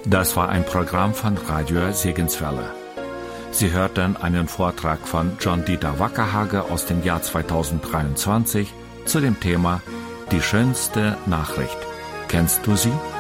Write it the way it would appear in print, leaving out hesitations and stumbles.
Das war ein Programm von Radio Segenswelle. Sie hörten einen Vortrag von John-Dieter Wackerhage aus dem Jahr 2023 zu dem Thema Die schönste Nachricht. Kennst du sie?